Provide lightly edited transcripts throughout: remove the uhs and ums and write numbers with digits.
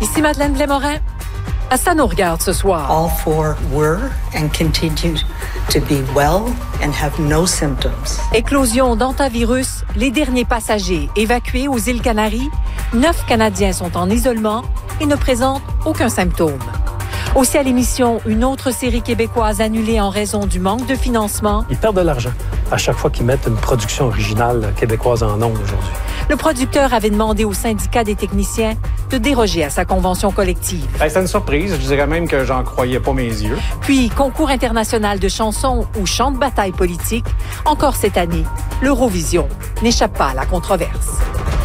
Ici Madeleine Blais-Morin. Ça nous regarde ce soir. All four were and continue to be well and have no symptoms. Éclosion d'hantavirus, les derniers passagers évacués aux îles Canaries. 9 Canadiens sont en isolement et ne présentent aucun symptôme. Aussi à l'émission, une autre série québécoise annulée en raison du manque de financement. Ils perdent de l'argent à chaque fois qu'ils mettent une production originale québécoise en ondes aujourd'hui. Le producteur avait demandé au syndicat des techniciens de déroger à sa convention collective. C'était une surprise. Je dirais même que j'en croyais pas mes yeux. Puis, concours international de chansons ou chants de bataille politique. Encore cette année, l'Eurovision n'échappe pas à la controverse.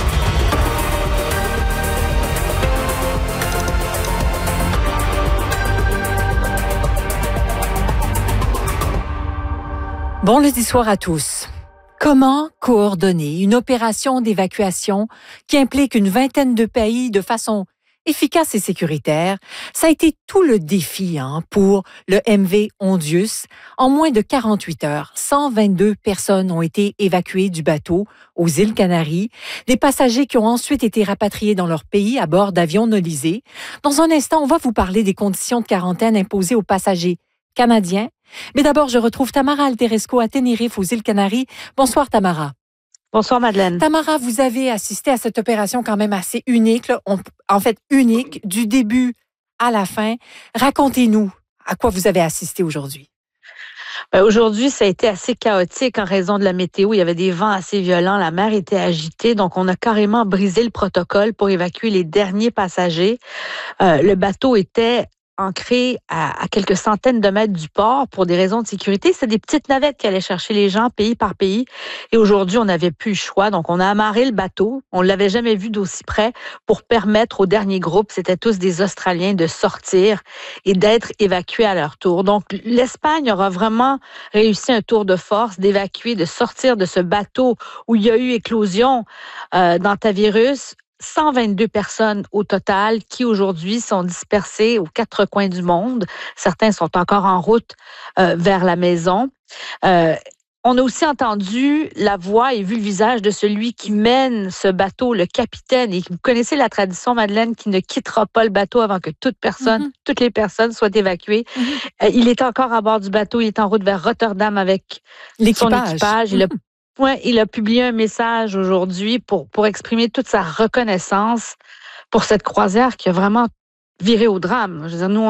Bon lundi soir à tous. Comment coordonner une opération d'évacuation qui implique une vingtaine de pays de façon efficace et sécuritaire? Ça a été tout le défi pour le MV Ondius. En moins de 48 heures, 122 personnes ont été évacuées du bateau aux îles Canaries. Des passagers qui ont ensuite été rapatriés dans leur pays à bord d'avions nolisés. Dans un instant, on va vous parler des conditions de quarantaine imposées aux passagers canadiens. Mais d'abord, je retrouve Tamara Alteresco à Tenerife, aux îles Canaries. Bonsoir, Tamara. Bonsoir, Madeleine. Tamara, vous avez assisté à cette opération quand même assez unique, là. Unique, du début à la fin. Racontez-nous à quoi vous avez assisté aujourd'hui. Aujourd'hui, ça a été assez chaotique en raison de la météo. Il y avait des vents assez violents, la mer était agitée, donc on a carrément brisé le protocole pour évacuer les derniers passagers. Le bateau était ancré à quelques centaines de mètres du port pour des raisons de sécurité. C'est des petites navettes qui allaient chercher les gens pays par pays. Et aujourd'hui, on n'avait plus le choix. Donc, on a amarré le bateau. On ne l'avait jamais vu d'aussi près pour permettre au dernier groupe, c'était tous des Australiens, de sortir et d'être évacués à leur tour. Donc, l'Espagne aura vraiment réussi un tour de force d'évacuer, de sortir de ce bateau où il y a eu éclosion d'hantavirus. 122 personnes au total qui aujourd'hui sont dispersées aux 4 coins du monde. Certains sont encore en route vers la maison. On a aussi entendu la voix et vu le visage de celui qui mène ce bateau, le capitaine. Et vous connaissez la tradition, Madeleine, qui ne quittera pas le bateau avant que toutes les personnes soient évacuées. Il est encore à bord du bateau. Il est en route vers Rotterdam avec son équipage. Il a publié un message aujourd'hui pour exprimer toute sa reconnaissance pour cette croisière qui a vraiment viré au drame. Je veux dire, nous,